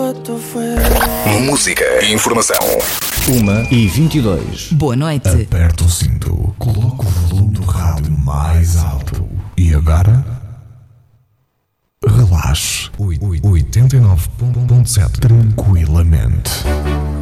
Música e informação. 1h22. Boa noite. Aperta o cinto, coloca o volume do rádio mais alto. E agora? Relaxe. 89.7 tranquilamente.